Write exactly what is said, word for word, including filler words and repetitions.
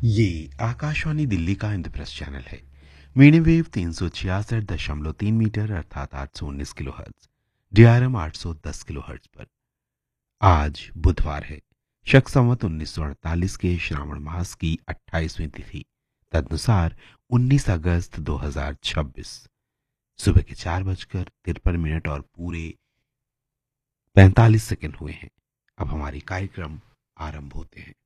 ये आकाशवाणी दिल्ली का इंद्रप्रस्थ चैनल है। मीडियम वेव तीन सौ छियासठ दशमलव तीन मीटर अर्थात आठ सौ उन्नीस किलो हर्ट्ज, डीआरएम आठ सौ दस किलो हर्ट्ज पर। आज बुधवार है, शक संवत उन्नीस सौ अड़तालीस के श्रावण मास की अट्ठाईसवीं तिथि, तदनुसार उन्नीस अगस्त दो हजार छब्बीस। सुबह के चार बजकर तिरपन मिनट और पूरे पैंतालीस सेकंड हुए हैं। अब हमारी कार्यक्रम आरंभ होते हैं।